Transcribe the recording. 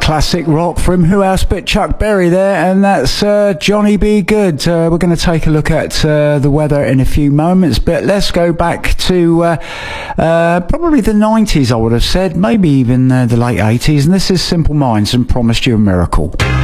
Classic rock from who else but Chuck Berry there, and that's Johnny B. Good. We're going to take a look at the weather in a few moments, but let's go back to probably the 90s, I would have said, maybe even the late 80s, and this is Simple Minds and Promised You a Miracle.